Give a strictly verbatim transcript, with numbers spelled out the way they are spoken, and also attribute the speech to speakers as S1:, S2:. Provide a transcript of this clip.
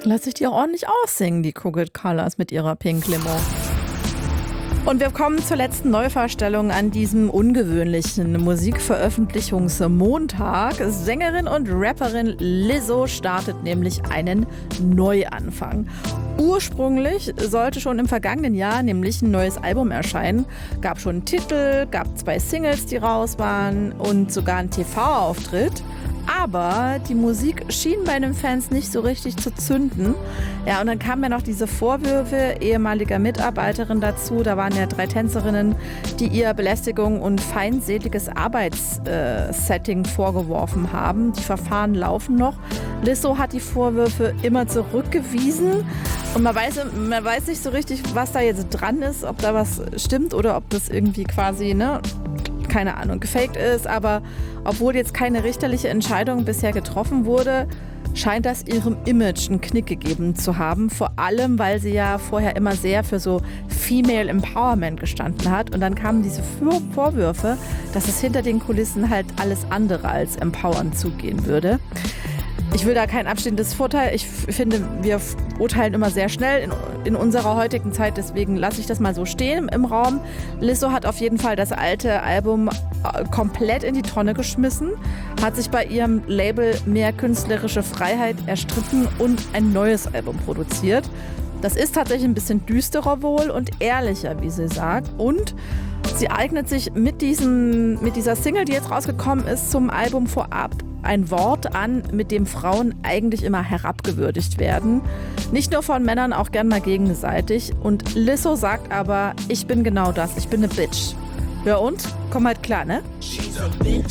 S1: Lass ich die auch ordentlich aussingen, die Cooked Colors mit ihrer Pink Limo. Und wir kommen zur letzten Neuvorstellung an diesem ungewöhnlichen Musikveröffentlichungsmontag. Sängerin und Rapperin Lizzo startet nämlich einen Neuanfang. Ursprünglich sollte schon im vergangenen Jahr nämlich ein neues Album erscheinen. Gab schon einen Titel, gab zwei Singles, die raus waren und sogar einen T V-Auftritt. Aber die Musik schien bei den Fans nicht so richtig zu zünden. Ja, und dann kamen ja noch diese Vorwürfe ehemaliger Mitarbeiterin dazu. Da waren ja drei Tänzerinnen, die ihr Belästigung und feindseliges Arbeitssetting äh, vorgeworfen haben. Die Verfahren laufen noch. Lizzo hat die Vorwürfe immer zurückgewiesen. Und man weiß, man weiß nicht so richtig, was da jetzt dran ist, ob da was stimmt oder ob das irgendwie quasi, ne, keine Ahnung, gefaked ist. Aber obwohl jetzt keine richterliche Entscheidung bisher getroffen wurde, scheint das ihrem Image einen Knick gegeben zu haben. Vor allem, weil sie ja vorher immer sehr für so Female Empowerment gestanden hat. Und dann kamen diese Vorwürfe, dass es hinter den Kulissen halt alles andere als empowernd zugehen würde. Ich will da kein abstehendes Vorteil. Ich finde, wir urteilen immer sehr schnell in, in unserer heutigen Zeit. Deswegen lasse ich das mal so stehen im Raum. Lizzo hat auf jeden Fall das alte Album komplett in die Tonne geschmissen, hat sich bei ihrem Label mehr künstlerische Freiheit erstritten und ein neues Album produziert. Das ist tatsächlich ein bisschen düsterer wohl und ehrlicher, wie sie sagt. Und sie eignet sich mit, diesem, mit dieser Single, die jetzt rausgekommen ist, zum Album vorab ein Wort an, mit dem Frauen eigentlich immer herabgewürdigt werden. Nicht nur von Männern, auch gern mal gegenseitig. Und Lizzo sagt aber, ich bin genau das, ich bin eine Bitch. Ja und? Komm halt klar, ne?
S2: She's a bitch.